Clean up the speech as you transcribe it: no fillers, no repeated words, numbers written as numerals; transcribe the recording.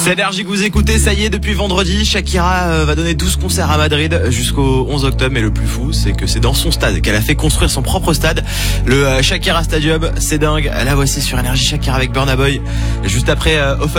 C'est l'énergie que vous écoutez, ça y est, depuis vendredi, Shakira va donner 12 concerts à Madrid jusqu'au 11 octobre. Mais le plus fou, c'est que c'est dans son stade qu'elle a fait construire son propre stade, le Shakira Stadium. C'est dingue. La voici sur Énergie, Shakira avec Burna Boy. Juste après,